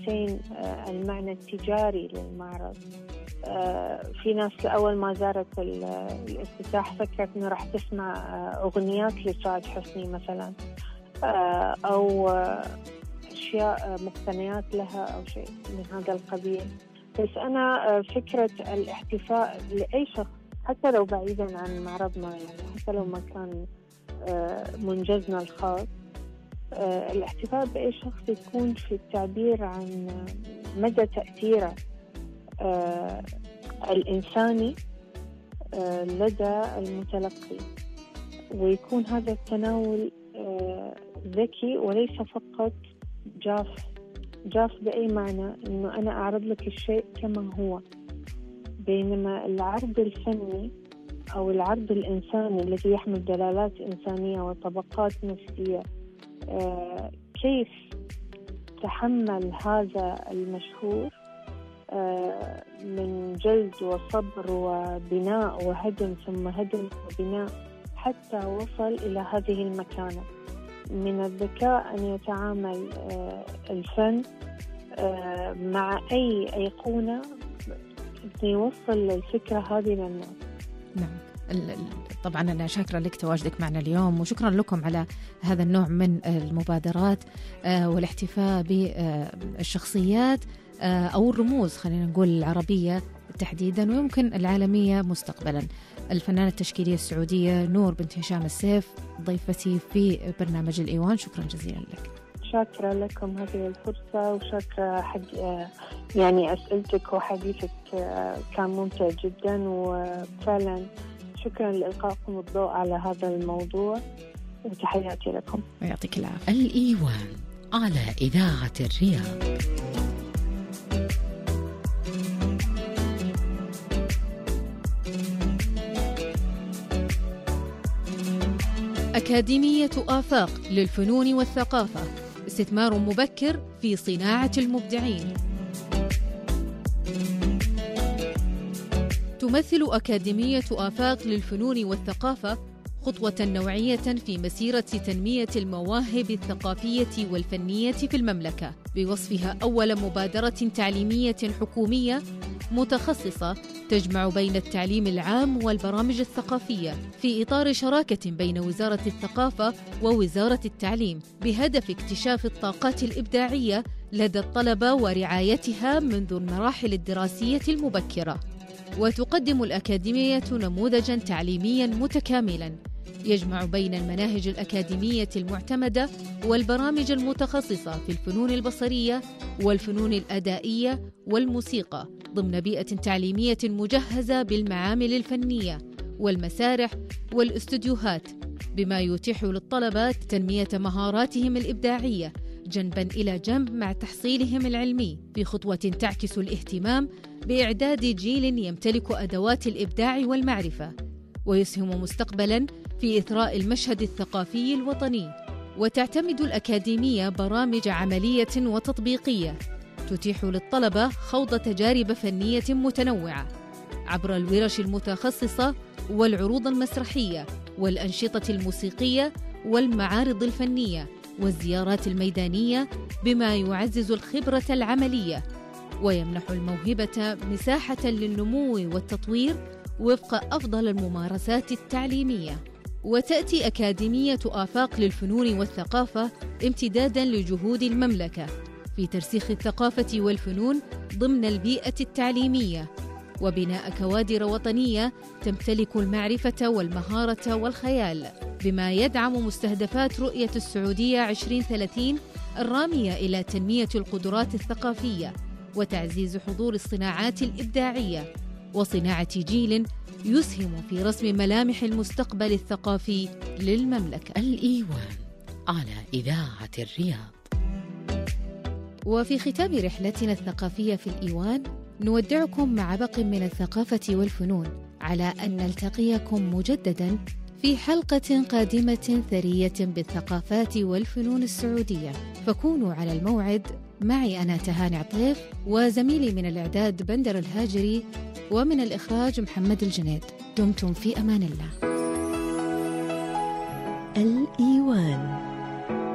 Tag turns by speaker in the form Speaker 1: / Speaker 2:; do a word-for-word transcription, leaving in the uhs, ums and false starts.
Speaker 1: حسين المعنى التجاري للمعرض. في ناس أول ما زارت الافتتاح فكرت إنه راح تسمع أغنيات لسعاد حسني مثلا، أو أشياء مقتنيات لها أو شيء من هذا القبيل. بس أنا فكرة الاحتفاء لأي شخص حتى لو بعيدا عن معرضنا، يعني حتى لو ما كان منجزنا الخاص، الاحتفاء بأي شخص يكون في التعبير عن مدى تأثيره الإنساني لدى المتلقي، ويكون هذا التناول ذكي وليس فقط جاف جاف بأي معنى إنه أنا أعرض لك الشيء كما هو. بينما العرض الفني أو العرض الإنساني الذي يحمل دلالات إنسانية وطبقات نفسية، كيف تحمل هذا المشهور من جلد وصبر وبناء وهدم ثم هدم وبناء حتى وصل إلى هذه المكانة. من الذكاء أن يتعامل الفن مع أي أيقونة يوصل الفكرة هذه للناس.
Speaker 2: نعم، طبعا أنا شاكرة لك تواجدك معنا اليوم، وشكرا لكم على هذا النوع من المبادرات والاحتفاء بالشخصيات أو الرموز، خلينا نقول العربية تحديدا ويمكن العالمية مستقبلا. الفنانة التشكيلية السعودية نور بنت هشام السيف ضيفتي في برنامج الإيوان، شكرا جزيلا لك.
Speaker 1: شاكرة لكم هذه الفرصة، وشاكرة حق يعني أسئلتك وحديثك كان ممتع جدا، وفعلا شكرا لإلقائكم الضوء على هذا الموضوع، وتحياتي لكم.
Speaker 2: ويعطيك العافية.
Speaker 3: الإيوان على إذاعة الرياض.
Speaker 2: أكاديمية آفاق للفنون والثقافة، استثمار مبكر في صناعة المبدعين. تمثل أكاديمية آفاق للفنون والثقافة خطوة نوعية في مسيرة تنمية المواهب الثقافية والفنية في المملكة، بوصفها أول مبادرة تعليمية حكومية متخصصة تجمع بين التعليم العام والبرامج الثقافية في إطار شراكة بين وزارة الثقافة ووزارة التعليم، بهدف اكتشاف الطاقات الإبداعية لدى الطلبة ورعايتها منذ المراحل الدراسية المبكرة. وتقدم الأكاديمية نموذجاً تعليمياً متكاملاً يجمع بين المناهج الأكاديمية المعتمدة والبرامج المتخصصة في الفنون البصرية والفنون الأدائية والموسيقى ضمن بيئة تعليمية مجهزة بالمعامل الفنية والمسارح والاستوديوهات، بما يتيح للطلبة تنمية مهاراتهم الإبداعية جنباً إلى جنب مع تحصيلهم العلمي، بخطوة تعكس الاهتمام بإعداد جيل يمتلك أدوات الإبداع والمعرفة ويسهم مستقبلاً في إثراء المشهد الثقافي الوطني. وتعتمد الأكاديمية برامج عملية وتطبيقية تتيح للطلبة خوض تجارب فنية متنوعة عبر الورش المتخصصة والعروض المسرحية والأنشطة الموسيقية والمعارض الفنية والزيارات الميدانية، بما يعزز الخبرة العملية ويمنح الموهبة مساحة للنمو والتطوير وفق أفضل الممارسات التعليمية. وتأتي أكاديمية آفاق للفنون والثقافة امتداداً لجهود المملكة في ترسيخ الثقافة والفنون ضمن البيئة التعليمية وبناء كوادر وطنية تمتلك المعرفة والمهارة والخيال، بما يدعم مستهدفات رؤية السعودية عشرين ثلاثين الرامية إلى تنمية القدرات الثقافية وتعزيز حضور الصناعات الإبداعية وصناعة جيل يسهم في رسم ملامح المستقبل الثقافي للمملكة.
Speaker 3: الإيوان على إذاعة الرياض.
Speaker 2: وفي ختام رحلتنا الثقافية في الإيوان نودعكم مع باق من الثقافة والفنون، على أن نلتقيكم مجدداً في حلقة قادمة ثرية بالثقافات والفنون السعودية، فكونوا على الموعد. معي أنا تهاني عطيف، وزميلي من الإعداد بندر الهاجري، ومن الإخراج محمد الجنيد. دمتم في أمان الله.
Speaker 3: الإيوان.